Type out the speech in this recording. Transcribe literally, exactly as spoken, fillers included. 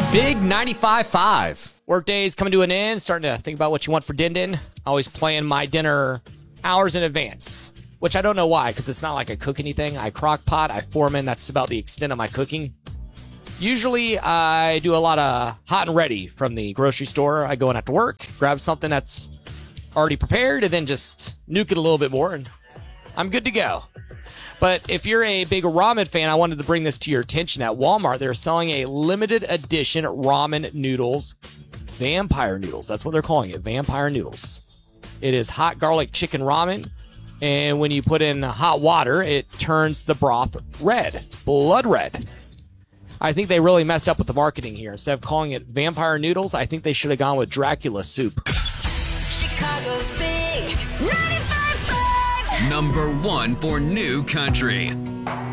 Big ninety-five point five. Workday's coming to an end. Starting to think about what you want for din din. Always plan my dinner hours in advance, which I don't know why, because it's not like I cook anything. I crock pot, I Foreman. That's about the extent of my cooking. Usually, I do a lot of hot and ready from the grocery store. I go in after work, grab something that's already prepared, and then just nuke it a little bit more, and I'm good to go. But if you're a big ramen fan, I wanted to bring this to your attention. At Walmart, they're selling a limited edition ramen noodles, vampire noodles. That's what they're calling it, vampire noodles. It is hot garlic chicken ramen, and when you put in hot water, it turns the broth red, blood red. I think they really messed up with the marketing here. Instead of calling it vampire noodles, I think they should have gone with Dracula soup. Chicago's Big ninety-five point five. Number one for New Country.